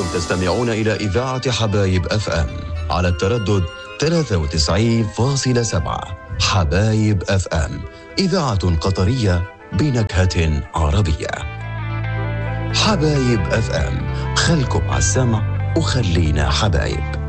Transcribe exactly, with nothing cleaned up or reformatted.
أنتم تستمعون إلى إذاعة حبايب أف أم على التردد ثلاثة وتسعين فاصلة سبعة. حبايب أف أم، إذاعة قطرية بنكهة عربية. حبايب أف أم، خلكم على السمع وخلينا حبايب.